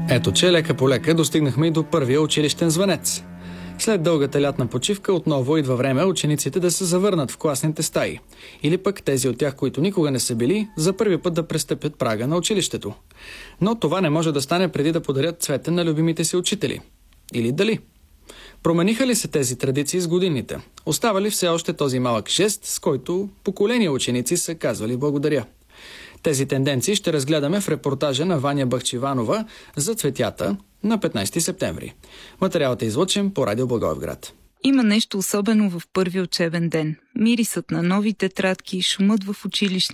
Ето че лека по лека достигнахме и до първия училищен звънец. След дългата лятна почивка отново идва време учениците да се завърнат в класните стаи. Или пък тези от тях, които никога не са били, за първи път да престъпят прага на училището. Но това не може да стане преди да подарят цвете на любимите си учители. Или дали? Промениха ли се тези традиции с годините? Остава ли все още този малък жест, с който поколения ученици са казвали благодаря? Тези тенденции ще разгледаме в репортажа на Ваня Бахчиванова за цветята на 15 септември. Материалът е излъчен по Радио Благоевград. Има нещо особено в първи учебен ден. Мирисът на нови тетрадки, шумът в училищни